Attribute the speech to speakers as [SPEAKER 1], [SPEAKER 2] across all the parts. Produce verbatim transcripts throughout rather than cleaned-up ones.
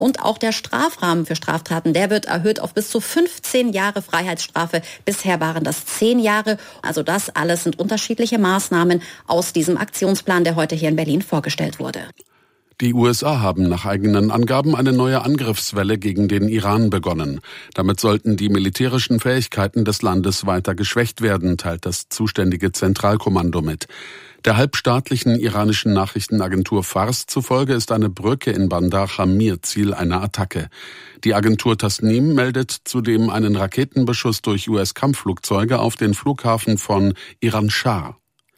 [SPEAKER 1] Und auch der Strafrahmen für Straftaten, der wird erhöht auf bis zu fünfzehn Jahre Freiheitsstrafe. Bisher waren das zehn Jahre. Also das alles sind unterschiedliche Maßnahmen aus diesem Aktionsplan, der heute hier in Berlin vorgestellt wurde.
[SPEAKER 2] Die U S A haben nach eigenen Angaben eine neue Angriffswelle gegen den Iran begonnen. Damit sollten die militärischen Fähigkeiten des Landes weiter geschwächt werden, teilt das zuständige Zentralkommando mit. Der halbstaatlichen iranischen Nachrichtenagentur Fars zufolge ist eine Brücke in Bandar Jamir Ziel einer Attacke. Die Agentur Tasnim meldet zudem einen Raketenbeschuss durch U S-Kampfflugzeuge auf den Flughafen von Iran-Schar.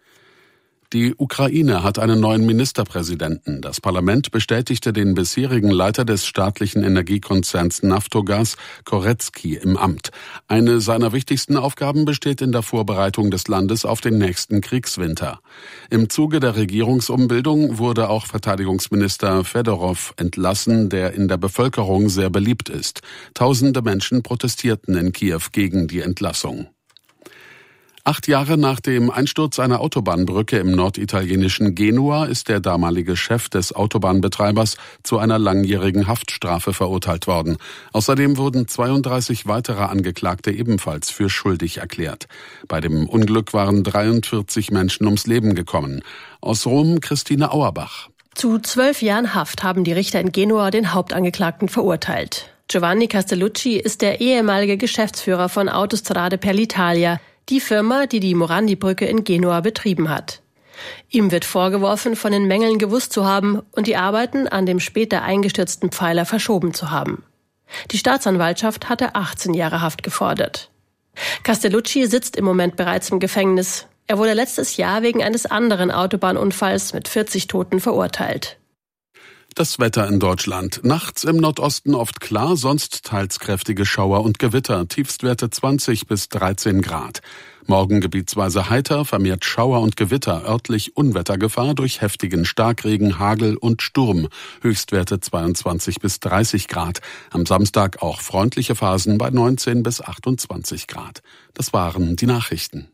[SPEAKER 2] Die Ukraine hat einen neuen Ministerpräsidenten. Das Parlament bestätigte den bisherigen Leiter des staatlichen Energiekonzerns Naftogaz, Koretski, im Amt. Eine seiner wichtigsten Aufgaben besteht in der Vorbereitung des Landes auf den nächsten Kriegswinter. Im Zuge der Regierungsumbildung wurde auch Verteidigungsminister Fedorov entlassen, der in der Bevölkerung sehr beliebt ist. Tausende Menschen protestierten in Kiew gegen die Entlassung. Acht Jahre nach dem Einsturz einer Autobahnbrücke im norditalienischen Genua ist der damalige Chef des Autobahnbetreibers zu einer langjährigen Haftstrafe verurteilt worden. Außerdem wurden zweiunddreißig weitere Angeklagte ebenfalls für schuldig erklärt. Bei dem Unglück waren dreiundvierzig Menschen ums Leben gekommen. Aus Rom Christine Auerbach.
[SPEAKER 3] Zu zwölf Jahren Haft haben die Richter in Genua den Hauptangeklagten verurteilt. Giovanni Castellucci ist der ehemalige Geschäftsführer von Autostrade per l'Italia, die Firma, die die Morandi-Brücke in Genua betrieben hat. Ihm wird vorgeworfen, von den Mängeln gewusst zu haben und die Arbeiten an dem später eingestürzten Pfeiler verschoben zu haben. Die Staatsanwaltschaft hatte achtzehn Jahre Haft gefordert. Castellucci sitzt im Moment bereits im Gefängnis. Er wurde letztes Jahr wegen eines anderen Autobahnunfalls mit vierzig Toten verurteilt.
[SPEAKER 2] Das Wetter in Deutschland. Nachts im Nordosten oft klar, sonst teils kräftige Schauer und Gewitter. Tiefstwerte zwanzig bis dreizehn Grad. Morgen gebietsweise heiter, vermehrt Schauer und Gewitter. Örtlich Unwettergefahr durch heftigen Starkregen, Hagel und Sturm. Höchstwerte zweiundzwanzig bis dreißig Grad. Am Samstag auch freundliche Phasen bei neunzehn bis achtundzwanzig Grad. Das waren die Nachrichten.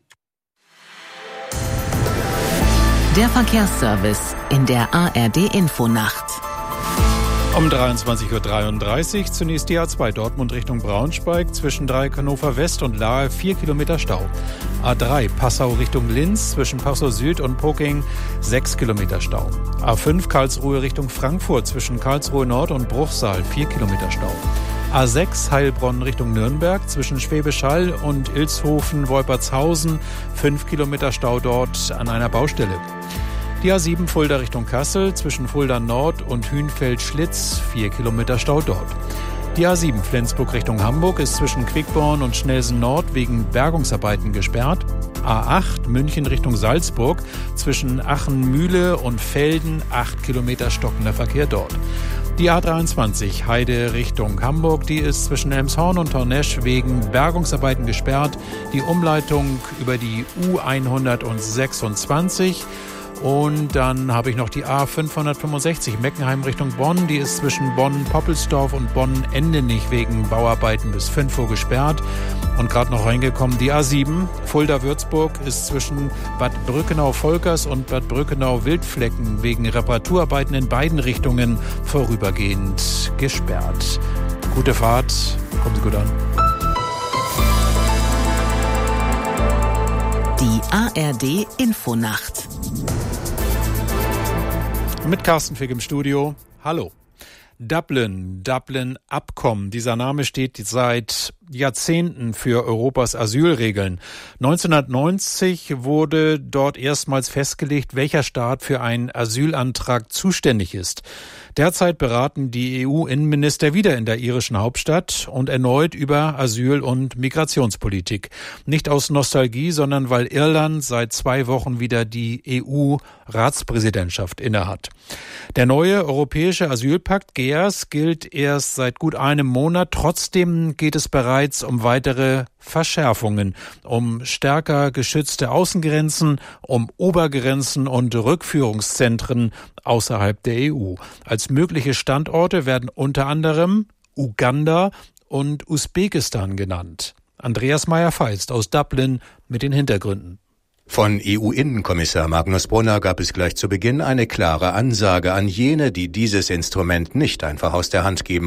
[SPEAKER 4] Der Verkehrsservice in der A R D-Infonacht.
[SPEAKER 5] Um dreiundzwanzig Uhr dreiunddreißig zunächst die A zwei Dortmund Richtung Braunschweig, zwischen Dreieck Hannover West und Lahe vier Kilometer Stau. A drei Passau Richtung Linz, zwischen Passau Süd und Poking sechs Kilometer Stau. A fünf Karlsruhe Richtung Frankfurt, zwischen Karlsruhe Nord und Bruchsal vier Kilometer Stau. A sechs Heilbronn Richtung Nürnberg, zwischen Schwäbisch Hall und Ilshofen-Wolpertshausen fünf Kilometer Stau dort an einer Baustelle. Die A sieben Fulda Richtung Kassel, zwischen Fulda Nord und Hünfeld-Schlitz vier Kilometer Stau dort. Die A sieben Flensburg Richtung Hamburg ist zwischen Quickborn und Schnelsen Nord wegen Bergungsarbeiten gesperrt. A acht München Richtung Salzburg, zwischen Aachen-Mühle und Velden acht Kilometer stockender Verkehr dort. Die A dreiundzwanzig Heide Richtung Hamburg, die ist zwischen Elmshorn und Tornesch wegen Bergungsarbeiten gesperrt. Die Umleitung über die U hundertsechsundzwanzig. Und dann habe ich noch die A fünfhundertfünfundsechzig Meckenheim Richtung Bonn. Die ist zwischen Bonn-Poppelsdorf und Bonn-Endenich wegen Bauarbeiten bis fünf Uhr gesperrt. Und gerade noch reingekommen die A sieben Fulda-Würzburg ist zwischen Bad Brückenau-Volkers und Bad Brückenau-Wildflecken wegen Reparaturarbeiten in beiden Richtungen vorübergehend gesperrt. Gute Fahrt, kommen Sie gut an.
[SPEAKER 4] Die A R D-Infonacht.
[SPEAKER 5] Mit Carsten Fick im Studio. Hallo. Dublin, Dublin-Abkommen. Dieser Name steht seit Jahrzehnten für Europas Asylregeln. neunzehnhundertneunzig wurde dort erstmals festgelegt, welcher Staat für einen Asylantrag zuständig ist. Derzeit beraten die E U-Innenminister wieder in der irischen Hauptstadt und erneut über Asyl- und Migrationspolitik. Nicht aus Nostalgie, sondern weil Irland seit zwei Wochen wieder die E U-Ratspräsidentschaft innehat. Der neue europäische Asylpakt G E A S gilt erst seit gut einem Monat. Trotzdem geht es bereits um weitere Verschärfungen, um stärker geschützte Außengrenzen, um Obergrenzen und Rückführungszentren außerhalb der E U. Als mögliche Standorte werden unter anderem Uganda und Usbekistan genannt. Andreas Meyer-Feist aus Dublin mit den Hintergründen.
[SPEAKER 6] Von E U-Innenkommissar Magnus Brunner gab es gleich zu Beginn eine klare Ansage an jene, die dieses Instrument nicht einfach aus der Hand geben